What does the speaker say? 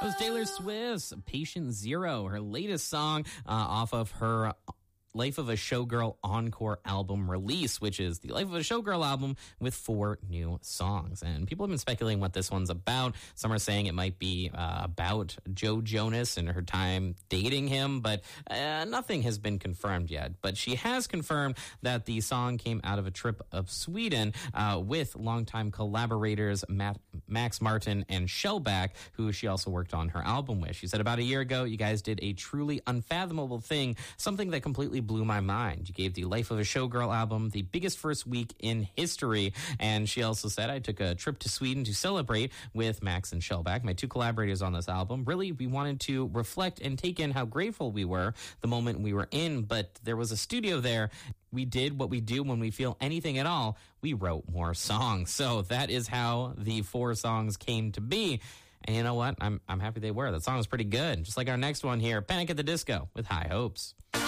That was Taylor Swift's Patient Zero, her latest song off of her Life of a Showgirl Encore album release, which is the Life of a Showgirl album with 4 new songs. And people have been speculating what this one's about. Some are saying it might be about Joe Jonas and her time dating him, but nothing has been confirmed yet. But she has confirmed that the song came out of a trip of Sweden with longtime collaborators Max Martin and Shellback, who she also worked on her album with. She said, about a year ago, you guys did a truly unfathomable thing, something that completely blew my mind. You gave the Life of a Showgirl album the biggest first week in history. And she also said, I took a trip to Sweden to celebrate with Max and Shellback, my 2 collaborators on this album. Really, we wanted to reflect and take in how grateful we were the moment we were in, but there was a studio there. We did what we do when we feel anything at all. We wrote more songs. So that is how the 4 songs came to be. And you know what? I'm happy they were. That song was pretty good. Just like our next one here, Panic at the Disco with High Hopes.